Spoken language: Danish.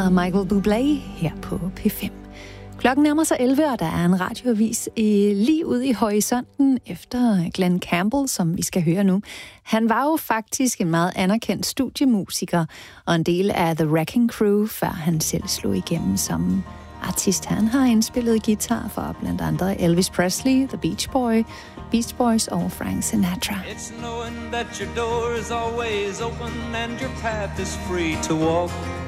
var Michael Bublé her på P5. Klokken nærmer sig 11, og der er en radioavis lige ude i horisonten efter Glenn Campbell, som vi skal høre nu. Han var jo faktisk en meget anerkendt studiemusiker og en del af The Wrecking Crew, før han selv slog igennem som artist. Han har indspillet guitar for blandt andre Elvis Presley, The Beach Boys og Frank Sinatra. It's knowing that your door is always open and your path is free to walk.